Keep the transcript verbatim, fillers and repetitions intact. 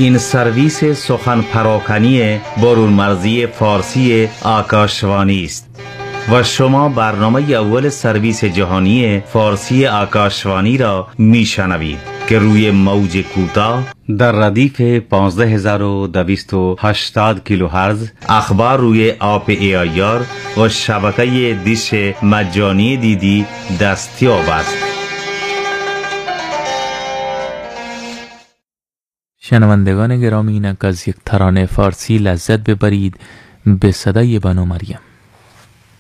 این سرویس سخن پراکنی برون مرزی فارسی آکاشوانی است و شما برنامه اول سرویس جهانی فارسی آکاشوانی را میشنوید که روی موج کوتاه در ردیف پانزده هزار و دویست و هشتاد کیلوهرتز اخبار روی آپ ای آی آر و شبکه دیش مجانی دیدی دستیاب است. شنوندگان گرامی، اینک از یک ترانه فارسی لذت ببرید به صدای بانو مریم.